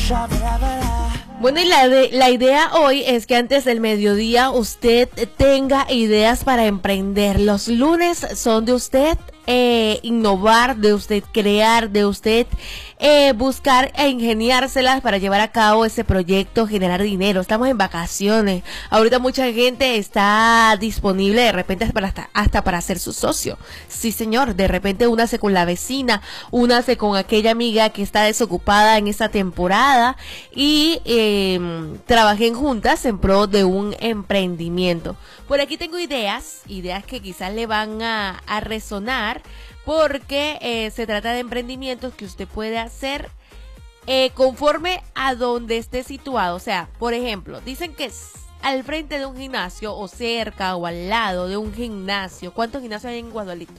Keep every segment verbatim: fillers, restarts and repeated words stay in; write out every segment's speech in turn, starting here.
Bueno, y la, de, la idea hoy es que antes del mediodía usted tenga ideas para emprender. Los lunes son de usted eh, innovar, de usted crear, de usted eh, buscar e ingeniárselas para llevar a cabo ese proyecto, generar dinero. Estamos en vacaciones. Ahorita mucha gente está disponible de repente para hasta, hasta para ser su socio. Sí, señor. De repente únase con la vecina, únase con aquella amiga que está desocupada en esta temporada y eh, trabajen juntas en pro de un emprendimiento. Por aquí tengo ideas, ideas que quizás le van a, a resonar, porque eh, se trata de emprendimientos que usted puede hacer eh, conforme a donde esté situado. O sea, por ejemplo, dicen que es al frente de un gimnasio o cerca o al lado de un gimnasio. ¿Cuántos gimnasios hay en Guadualito?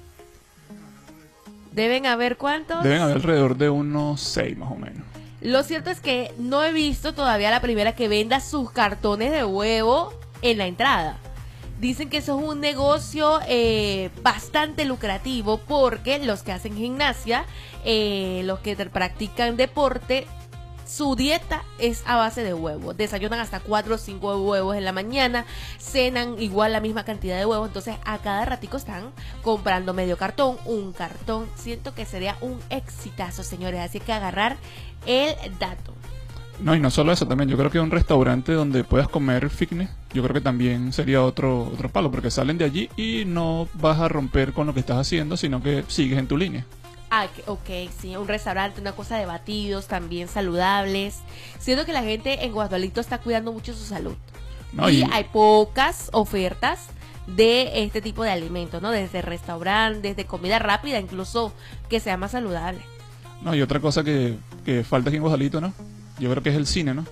Deben haber ¿cuántos? Deben haber alrededor de unos seis más o menos. Lo cierto es que no he visto todavía la primera que venda sus cartones de huevo en la entrada. Dicen que eso es un negocio eh, bastante lucrativo, porque los que hacen gimnasia, eh, los que practican deporte, su dieta es a base de huevos. Desayunan hasta cuatro o cinco huevos en la mañana, cenan igual la misma cantidad de huevos. Entonces a cada ratico están comprando medio cartón, un cartón. Siento que sería un exitazo, señores, así que agarrar el dato. No, y no solo eso, también yo creo que un restaurante donde puedas comer fitness, yo creo que también sería otro otro palo, porque salen de allí y no vas a romper con lo que estás haciendo, sino que sigues en tu línea. Ah, ok, sí, un restaurante, una cosa de batidos también saludables. Siento que la gente en Guadualito está cuidando mucho su salud. No, y, y hay pocas ofertas de este tipo de alimentos, ¿no? Desde restaurantes, desde comida rápida, incluso que sea más saludable. No, y otra cosa que, que falta aquí en Guadualito, ¿no? Yo creo que es el cine, ¿no?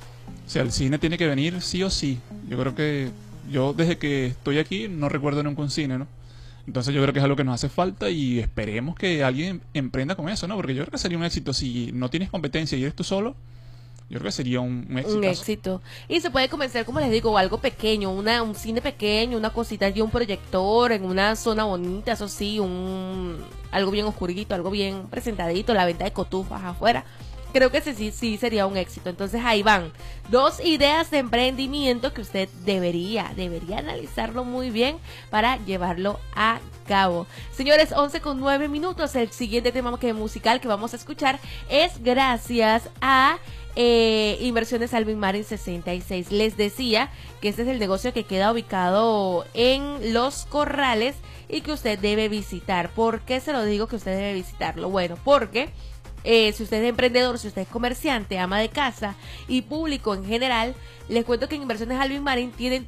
O sea, el cine tiene que venir sí o sí. Yo creo que yo desde que estoy aquí no recuerdo nunca un cine, ¿no? Entonces yo creo que es algo que nos hace falta y esperemos que alguien emprenda con eso, ¿no? Porque yo creo que sería un éxito. Si no tienes competencia y eres tú solo, yo creo que sería un, un éxito. Un éxito. Y se puede comenzar, como les digo, algo pequeño, una un cine pequeño, una cosita y un proyector en una zona bonita, eso sí, un algo bien oscurito, algo bien presentadito, la venta de cotufas afuera. Creo que sí, sí, sí sería un éxito. Entonces ahí van dos ideas de emprendimiento que usted debería, debería analizarlo muy bien para llevarlo a cabo. Señores, once con nueve minutos. El siguiente tema que musical que vamos a escuchar es gracias a eh, Inversiones Alvin Marin sesenta y seis. Les decía que este es el negocio que queda ubicado en Los Corrales y que usted debe visitar. ¿Por qué se lo digo que usted debe visitarlo? Bueno, porque Eh, si usted es emprendedor, si usted es comerciante, ama de casa y público en general, les cuento que en Inversiones Alvin Marin tienen